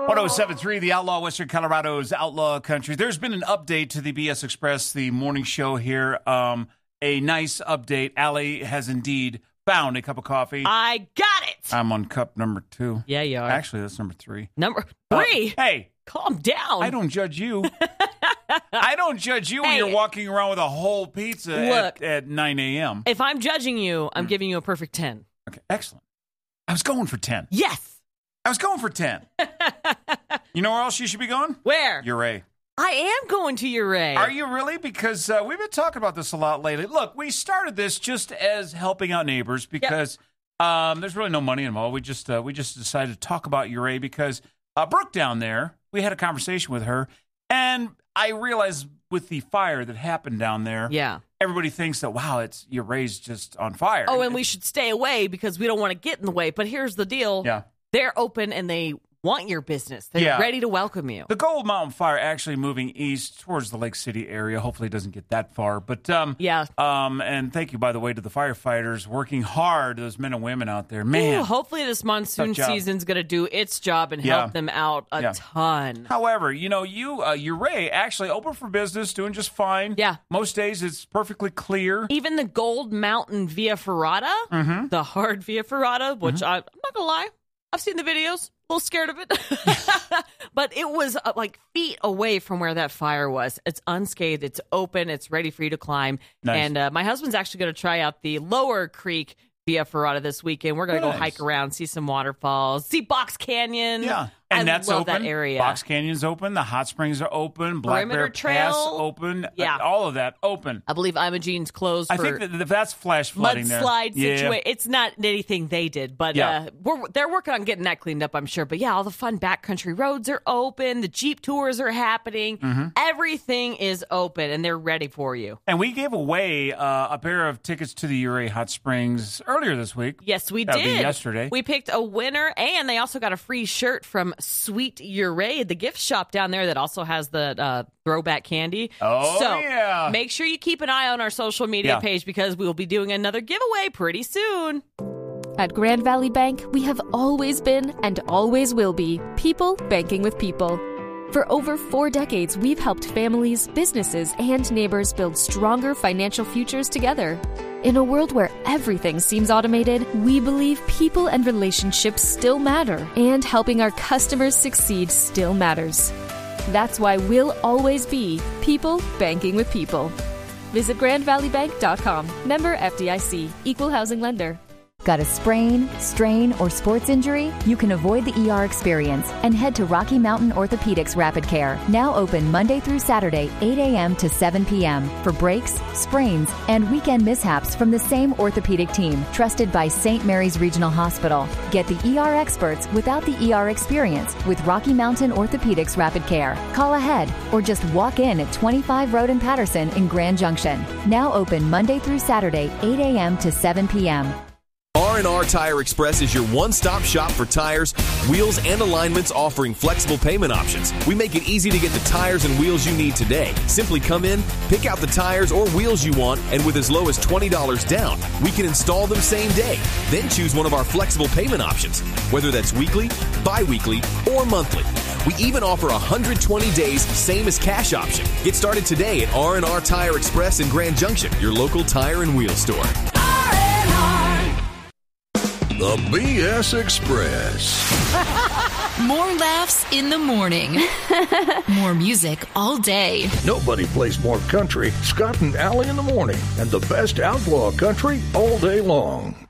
107.3, the Outlaw, Western Colorado's Outlaw Country. There's been an update to the BS Express, the morning show here. A nice update. Allie has indeed found a cup of coffee. I got it. I'm on cup number 2. Yeah, you are. Actually, that's number 3. Number 3? Hey. Calm down. I don't judge you. I don't judge you when you're walking around with a whole pizza at 9 a.m. If I'm judging you, I'm giving you a perfect 10. Okay, excellent. I was going for 10. Yes. I was going for 10. You know where else you should be going? Where? Uray. I am going to Uray. Are you really? Because we've been talking about this a lot lately. Look, we started this just as helping out neighbors because there's really no money involved. We just decided to talk about Uray because Brooke down there, we had a conversation with her, and I realized with the fire that happened down there, everybody thinks that, wow, Uray's just on fire. Oh, and we should stay away because we don't want to get in the way. But here's the deal. Yeah. They're open and they want your business. They're ready to welcome you. The Gold Mountain Fire actually moving east towards the Lake City area. Hopefully it doesn't get that far. But and thank you, by the way, to the firefighters working hard, those men and women out there. Man. Ooh, hopefully this monsoon season's going to do its job and help them out a ton. However, Uray actually open for business, doing just fine. Yeah. Most days it's perfectly clear. Even the Gold Mountain Via Ferrata, the hard Via Ferrata, which I'm not going to lie, I've seen the videos. A little scared of it. But it was like feet away from where that fire was. It's unscathed. It's open. It's ready for you to climb. Nice. And my husband's actually going to try out the Lower Creek Via Ferrata this weekend. We're going to go hike around, see some waterfalls, see Box Canyon. Yeah. And I that's love open. that area. Box Canyon's open. The hot springs are open. Black Perimeter Bear Trail. Pass open. Yeah. All of that open. I believe Imogene's closed for I think that's flash flooding there. Mudslide situation. It's not anything they did, but they're working on getting that cleaned up, I'm sure. But yeah, all the fun backcountry roads are open. The Jeep tours are happening. Everything is open, and they're ready for you. And we gave away a pair of tickets to the Uray Hot Springs earlier this week. Yes, we did. That would be yesterday. We picked a winner, and they also got a free shirt from Sweet Uray, the gift shop down there that also has the throwback candy. So make sure you keep an eye on our social media page because we will be doing another giveaway pretty soon. At Grand Valley Bank, we have always been and always will be people banking with people. For over 4 decades, we've helped families, businesses, and neighbors build stronger financial futures together. In a world where everything seems automated, we believe people and relationships still matter, and helping our customers succeed still matters. That's why we'll always be people banking with people. Visit GrandValleyBank.com. Member FDIC. Equal housing lender. Got a sprain, strain, or sports injury? You can avoid the ER experience and head to Rocky Mountain Orthopedics Rapid Care, now open Monday through Saturday, 8 a.m. to 7 p.m. for breaks, sprains, and weekend mishaps from the same orthopedic team, trusted by St. Mary's Regional Hospital. Get the ER experts without the ER experience with Rocky Mountain Orthopedics Rapid Care. Call ahead or just walk in at 25 Road in Patterson in Grand Junction. Now open Monday through Saturday, 8 a.m. to 7 p.m. R&R Tire Express is your one-stop shop for tires, wheels, and alignments, offering flexible payment options. We make it easy to get the tires and wheels you need today. Simply come in, pick out the tires or wheels you want, and with as low as $20 down, we can install them same day. Then choose one of our flexible payment options, whether that's weekly, bi-weekly, or monthly. We even offer 120 days, same as cash option. Get started today at R&R Tire Express in Grand Junction, your local tire and wheel store. The BS Express. More laughs in the morning. More music all day. Nobody plays more country. Scott and Allie in the morning. And the best outlaw country all day long.